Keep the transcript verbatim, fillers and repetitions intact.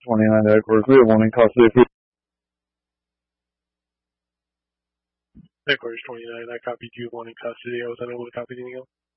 twenty-nine to headquarters. We have one in custody. Headquarters twenty-nine, I copied you one in custody. I was unable to copy anything else.